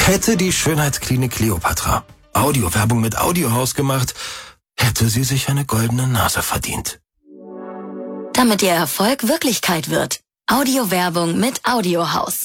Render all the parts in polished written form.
Hätte die Schönheitsklinik Kleopatra Audiowerbung mit Audiohaus gemacht, hätte sie sich eine goldene Nase verdient. Damit Ihr Erfolg Wirklichkeit wird. Audiowerbung mit Audiohaus.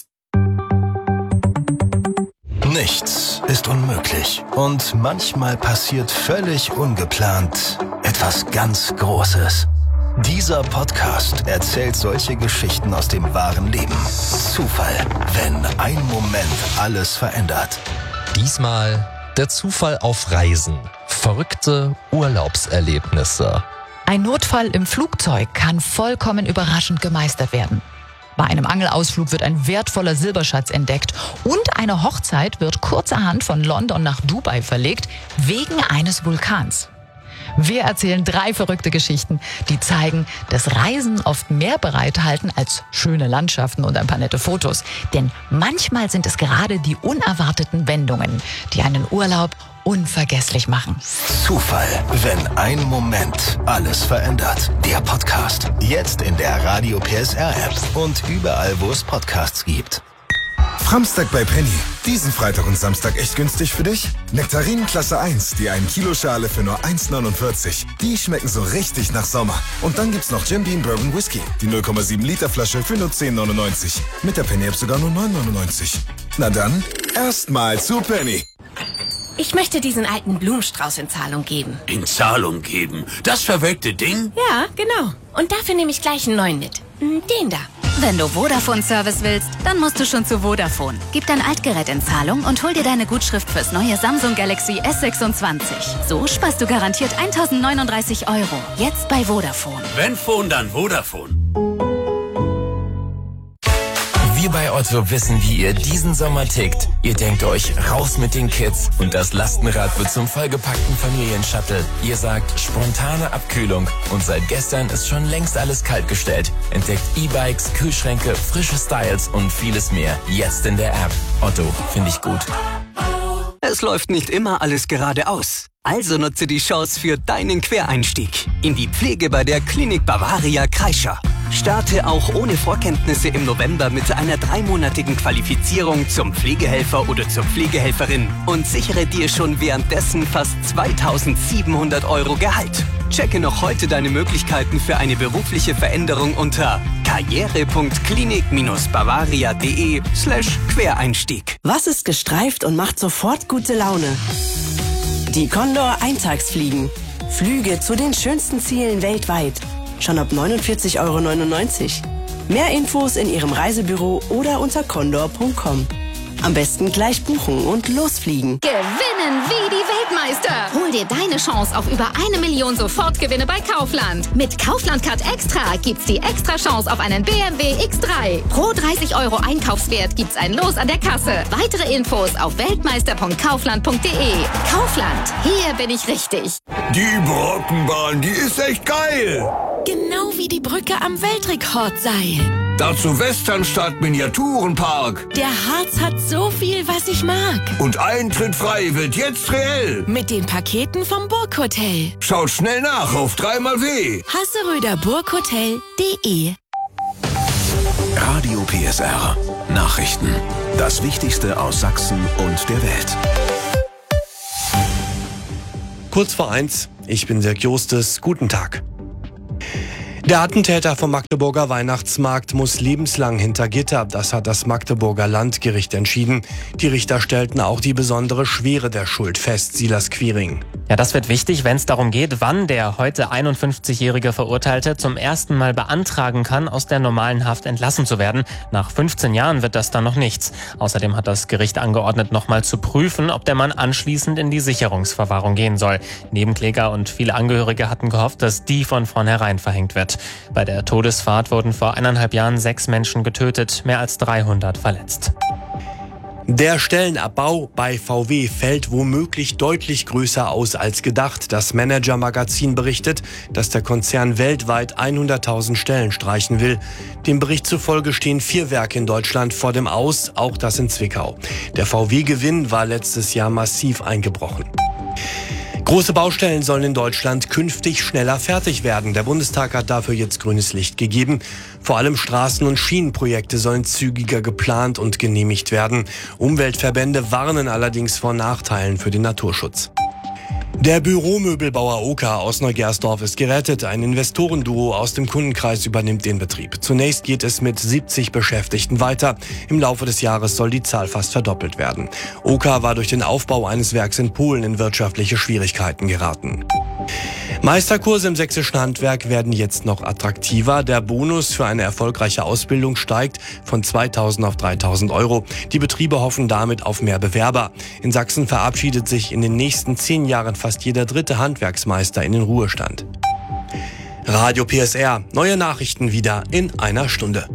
Nichts ist unmöglich. Und manchmal passiert völlig ungeplant etwas ganz Großes. Dieser Podcast erzählt solche Geschichten aus dem wahren Leben. Zufall, wenn ein Moment alles verändert. Diesmal der Zufall auf Reisen. Verrückte Urlaubserlebnisse. Ein Notfall im Flugzeug kann vollkommen überraschend gemeistert werden. Bei einem Angelausflug wird ein wertvoller Silberschatz entdeckt und eine Hochzeit wird kurzerhand von London nach Dubai verlegt, wegen eines Vulkans. Wir erzählen 3 verrückte Geschichten, die zeigen, dass Reisen oft mehr bereithalten als schöne Landschaften und ein paar nette Fotos. Denn manchmal sind es gerade die unerwarteten Wendungen, die einen Urlaub unvergesslich machen. Zufall, wenn ein Moment alles verändert. Der Podcast. Jetzt in der Radio PSR App und überall, wo es Podcasts gibt. Framstag bei Penny. Diesen Freitag und Samstag echt günstig für dich? Nektarinen Klasse 1, die 1 Kilo Schale für nur 1,49. Die schmecken so richtig nach Sommer. Und dann gibt's noch Jim Beam Bourbon Whisky, die 0,7 Liter Flasche für nur 10,99. Mit der Penny App sogar nur 9,99. Na dann, erstmal zu Penny. Ich möchte diesen alten Blumenstrauß in Zahlung geben. In Zahlung geben? Das verwelkte Ding? Ja, genau. Und dafür nehme ich gleich einen neuen mit. Den da. Wenn du Vodafone-Service willst, dann musst du schon zu Vodafone. Gib dein Altgerät in Zahlung und hol dir deine Gutschrift fürs neue Samsung Galaxy S26. So sparst du garantiert 1.039 €. Jetzt bei Vodafone. Wenn Phone, dann Vodafone. Wir bei Otto wissen, wie ihr diesen Sommer tickt. Ihr denkt euch, raus mit den Kids und das Lastenrad wird zum vollgepackten Familienshuttle. Ihr sagt, spontane Abkühlung und seit gestern ist schon längst alles kaltgestellt. Entdeckt E-Bikes, Kühlschränke, frische Styles und vieles mehr. Jetzt in der App. Otto, finde ich gut. Es läuft nicht immer alles geradeaus. Also nutze die Chance für deinen Quereinstieg in die Pflege bei der Klinik Bavaria Kreischer. Starte auch ohne Vorkenntnisse im November mit einer 3-monatigen Qualifizierung zum Pflegehelfer oder zur Pflegehelferin und sichere dir schon währenddessen fast 2.700 € Gehalt. Checke noch heute deine Möglichkeiten für eine berufliche Veränderung unter karriere.klinik-bavaria.de/Quereinstieg. Was ist gestreift und macht sofort gute Laune? Die Condor Eintagsfliegen. Flüge zu den schönsten Zielen weltweit. Schon ab 49,99 €. Mehr Infos in Ihrem Reisebüro oder unter condor.com. Am besten gleich buchen und losfliegen. Gewinnen wie die Weltmeister. Hol dir deine Chance auf über 1 Million Sofortgewinne bei Kaufland. Mit Kaufland Card Extra gibt's die extra Chance auf einen BMW X3. Pro 30 € Einkaufswert gibt's ein Los an der Kasse. Weitere Infos auf weltmeister.kaufland.de. Kaufland, hier bin ich richtig. Die Brockenbahn, die ist echt geil. Genau wie die Brücke am Weltrekordseil. Dazu Westernstadt Miniaturenpark. Der Harz hat so viel, was ich mag. Und Eintritt frei wird jetzt reell. Mit den Paketen vom Burghotel. Schaut schnell nach auf 3xW. Hasseröderburghotel.de. Radio PSR. Nachrichten. Das Wichtigste aus Sachsen und der Welt. Kurz vor 1, ich bin Dirk Jostes, guten Tag. Der Attentäter vom Magdeburger Weihnachtsmarkt muss lebenslang hinter Gitter. Das hat das Magdeburger Landgericht entschieden. Die Richter stellten auch die besondere Schwere der Schuld fest. Silas Quiring. Ja, das wird wichtig, wenn es darum geht, wann der heute 51-jährige Verurteilte zum ersten Mal beantragen kann, aus der normalen Haft entlassen zu werden. Nach 15 Jahren wird das dann noch nichts. Außerdem hat das Gericht angeordnet, nochmal zu prüfen, ob der Mann anschließend in die Sicherungsverwahrung gehen soll. Nebenkläger und viele Angehörige hatten gehofft, dass die von vornherein verhängt wird. Bei der Todesfahrt wurden vor 1,5 Jahren 6 Menschen getötet, mehr als 300 verletzt. Der Stellenabbau bei VW fällt womöglich deutlich größer aus als gedacht. Das Manager-Magazin berichtet, dass der Konzern weltweit 100.000 Stellen streichen will. Dem Bericht zufolge stehen 4 Werke in Deutschland vor dem Aus, auch das in Zwickau. Der VW-Gewinn war letztes Jahr massiv eingebrochen. Große Baustellen sollen in Deutschland künftig schneller fertig werden. Der Bundestag hat dafür jetzt grünes Licht gegeben. Vor allem Straßen- und Schienenprojekte sollen zügiger geplant und genehmigt werden. Umweltverbände warnen allerdings vor Nachteilen für den Naturschutz. Der Büromöbelbauer Oka aus Neugersdorf ist gerettet. Ein Investorenduo aus dem Kundenkreis übernimmt den Betrieb. Zunächst geht es mit 70 Beschäftigten weiter. Im Laufe des Jahres soll die Zahl fast verdoppelt werden. Oka war durch den Aufbau eines Werks in Polen in wirtschaftliche Schwierigkeiten geraten. Meisterkurse im sächsischen Handwerk werden jetzt noch attraktiver. Der Bonus für eine erfolgreiche Ausbildung steigt von 2.000 auf 3.000 Euro. Die Betriebe hoffen damit auf mehr Bewerber. In Sachsen verabschiedet sich in den nächsten 10 Jahren fast jeder dritte Handwerksmeister in den Ruhestand. Radio PSR. Neue Nachrichten wieder in einer Stunde.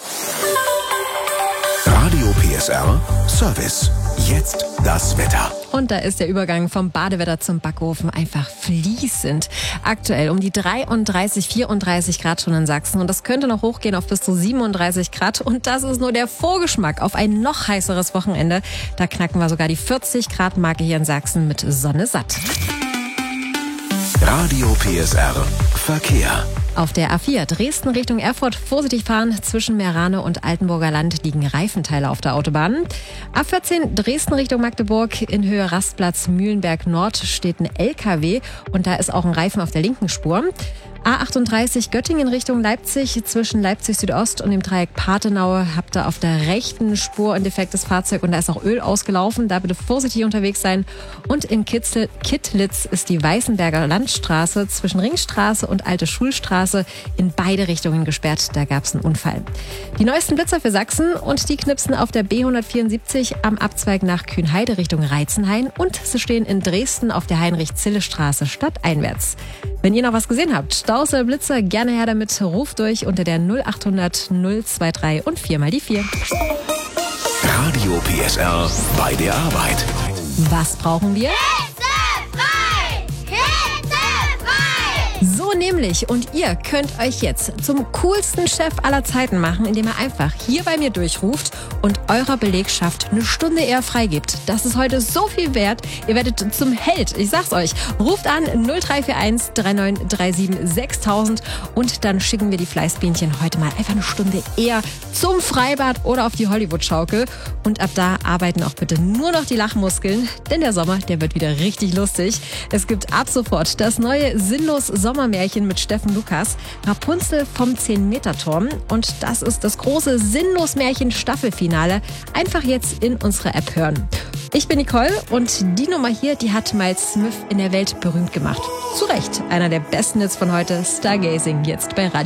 Radio PSR Service. Jetzt das Wetter. Und da ist der Übergang vom Badewetter zum Backofen einfach fließend. Aktuell um die 33, 34 Grad schon in Sachsen. Und das könnte noch hochgehen auf bis zu 37 Grad. Und das ist nur der Vorgeschmack auf ein noch heißeres Wochenende. Da knacken wir sogar die 40 Grad Marke hier in Sachsen mit Sonne satt. Radio PSR Verkehr. Auf der A4 Dresden Richtung Erfurt vorsichtig fahren. Zwischen Meerane und Altenburger Land liegen Reifenteile auf der Autobahn. A14 Dresden Richtung Magdeburg in Höhe Rastplatz Mühlenberg Nord steht ein LKW und da ist auch ein Reifen auf der linken Spur. A38 Göttingen Richtung Leipzig, zwischen Leipzig Südost und dem Dreieck Patenau habt ihr auf der rechten Spur ein defektes Fahrzeug und da ist auch Öl ausgelaufen. Da bitte vorsichtig unterwegs sein. Und in Kittlitz ist die Weißenberger Landstraße zwischen Ringstraße und Alte Schulstraße in beide Richtungen gesperrt. Da gab es einen Unfall. Die neuesten Blitzer für Sachsen und die knipsen auf der B174 am Abzweig nach Kühnheide Richtung Reizenhain und sie stehen in Dresden auf der Heinrich-Zille-Straße stadteinwärts. Wenn ihr noch was gesehen habt, Staus oder Blitzer, gerne her damit. Ruft durch unter der 0800 023 und 4 mal die 4. Radio PSR bei der Arbeit. Was brauchen wir? So nämlich. Und ihr könnt euch jetzt zum coolsten Chef aller Zeiten machen, indem ihr einfach hier bei mir durchruft und eurer Belegschaft eine Stunde eher freigibt. Das ist heute so viel wert. Ihr werdet zum Held. Ich sag's euch. Ruft an 0341 3937 6000 und dann schicken wir die Fleißbienchen heute mal einfach eine Stunde eher zum Freibad oder auf die Hollywood-Schaukel. Und ab da arbeiten auch bitte nur noch die Lachmuskeln, denn der Sommer, der wird wieder richtig lustig. Es gibt ab sofort das neue Sinnlos Sommermärchen mit Steffen Lukas, Rapunzel vom 10-Meter-Turm. Und das ist das große Sinnlos-Märchen-Staffelfinale. Einfach jetzt in unserer App hören. Ich bin Nicole und die Nummer hier, die hat Miles Smith in der Welt berühmt gemacht. Zu Recht, einer der besten Hits von heute, Stargazing, jetzt bei Radio